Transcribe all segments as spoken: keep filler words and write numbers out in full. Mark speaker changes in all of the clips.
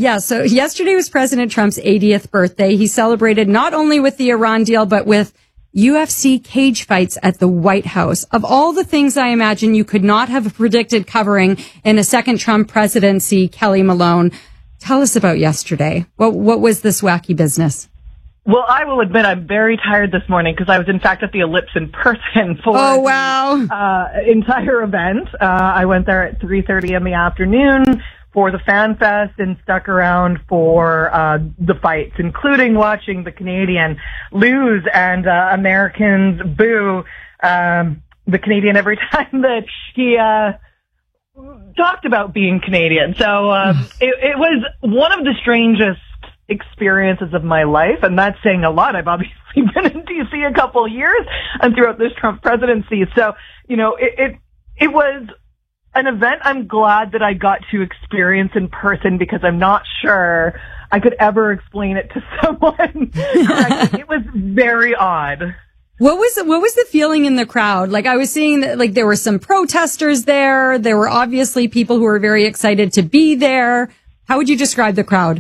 Speaker 1: Yeah, so yesterday was President Trump's eightieth birthday. He celebrated not only with the Iran deal, but with U F C cage fights at the White House. Of all the things I imagine you could not have predicted covering in a second Trump presidency, Kelly Malone, tell us about yesterday. What, what was this wacky business?
Speaker 2: Well, I will admit I'm very tired this morning because I was, in fact, at the Ellipse in person for
Speaker 1: oh, wow.
Speaker 2: the uh, entire event. Uh, I went there at three thirty in the afternoon for the Fan Fest and stuck around for uh, the fights, including watching the Canadian lose and uh, Americans boo um, the Canadian every time that he uh, talked about being Canadian. So um, it, it was one of the strangest experiences of my life, and that's saying a lot. I've obviously been in D C a couple of years and throughout this Trump presidency. So, you know, it, it, it was an event I'm glad that I got to experience in person because I'm not sure I could ever explain it to someone correctly. It was very odd.
Speaker 1: What was what was the feeling in the crowd? Like, I was seeing that, like, there were some protesters there. There were obviously people who were very excited to be there. How would you describe the crowd?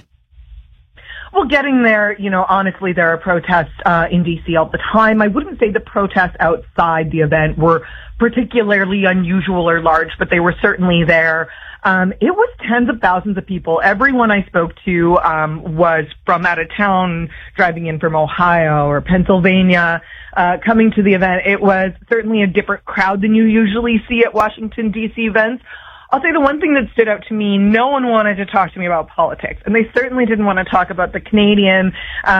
Speaker 2: Well, getting there, you know, honestly, there are protests uh, in D C all the time. I wouldn't say the protests outside the event were particularly unusual or large, but they were certainly there. Um, it was tens of thousands of people. Everyone I spoke to um, was from out of town, driving in from Ohio or Pennsylvania, uh, coming to the event. It was certainly a different crowd than you usually see at Washington, D C events. I'll say the one thing that stood out to me, no one wanted to talk to me about politics, and they certainly didn't want to talk about the Canadian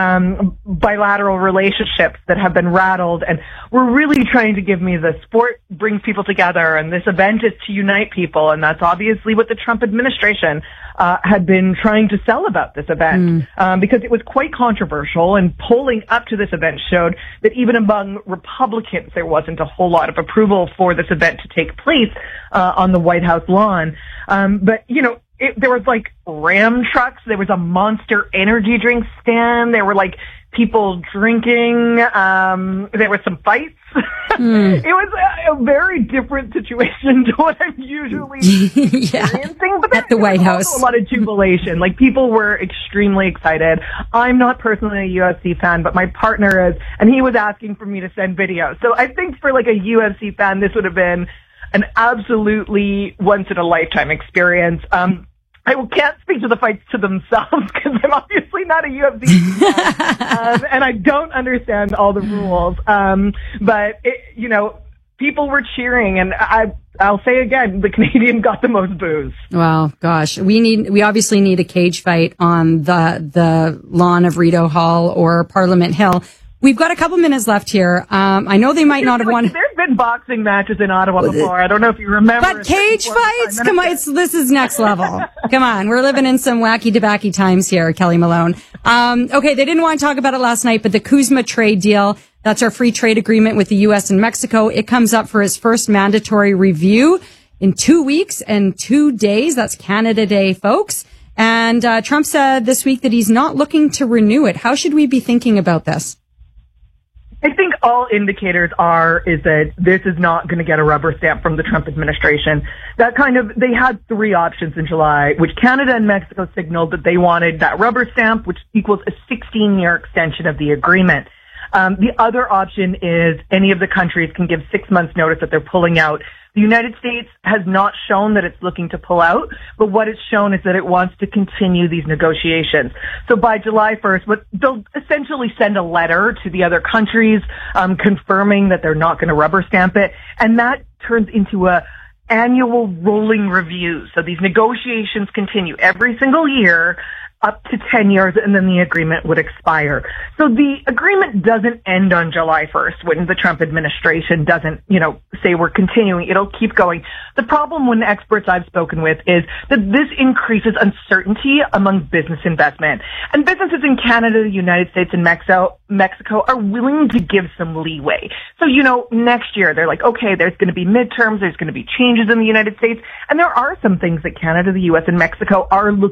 Speaker 2: um, bilateral relationships that have been rattled, and we're really trying to give me the sport brings people together, and this event is to unite people, and that's obviously what the Trump administration uh, had been trying to sell about this event, mm. um, because it was quite controversial, and polling up to this event showed that even among Republicans, there wasn't a whole lot of approval for this event to take place uh, on the White House lawn. Um, but, you know, it, there was like Ram trucks. There was a Monster energy drink stand. There were like people drinking. Um, there were some fights. Mm. It was a, a very different situation to what I'm usually
Speaker 1: yeah.
Speaker 2: experiencing. But
Speaker 1: at the White House,
Speaker 2: a lot of jubilation. Like, people were extremely excited. I'm not personally a U F C fan, but my partner is, and he was asking for me to send videos. So I think for like a U F C fan, this would have been an absolutely once-in-a-lifetime experience. Um, I can't speak to the fights to themselves because I'm obviously not a U F C fan, um, and I don't understand all the rules. Um, but, it, you know, people were cheering, and I, I'll say again, the Canadian got the most boos.
Speaker 1: Well, gosh, we need, we obviously need a cage fight on the, the lawn of Rideau Hall or Parliament Hill. We've got a couple minutes left here. Um, I know they might not have won.
Speaker 2: There's been boxing matches in Ottawa before. I don't know if you remember.
Speaker 1: But cage fights? Come on, it's, this is next level. Come on, we're living in some wacky tobacco times here, Kelly Malone. Um, okay, they didn't want to talk about it last night, but the CUSMA trade deal, that's our free trade agreement with the U S and Mexico. It comes up for its first mandatory review in two weeks and two days. That's Canada Day, folks. And uh, Trump said this week that he's not looking to renew it. How should we be thinking about this?
Speaker 2: I think all indicators are is that this is not going to get a rubber stamp from the Trump administration. That kind of, they had three options in July, which Canada and Mexico signaled that they wanted that rubber stamp, which equals a sixteen-year extension of the agreement. Um, the other option is any of the countries can give six months notice that they're pulling out. The United States has not shown that it's looking to pull out, but what it's shown is that it wants to continue these negotiations. So by July first, what they'll essentially send a letter to the other countries, um, confirming that they're not going to rubber stamp it, and that turns into a annual rolling review. So these negotiations continue every single year, up to ten years, and then the agreement would expire. So the agreement doesn't end on July first when the Trump administration doesn't, you know, say we're continuing. It'll keep going. The problem when the experts I've spoken with is that this increases uncertainty among business investment. And businesses in Canada, the United States, and Mexico, Mexico are willing to give some leeway. So, you know, next year they're like, okay, there's going to be midterms, there's going to be changes in the United States, and there are some things that Canada, the U S, and Mexico are looking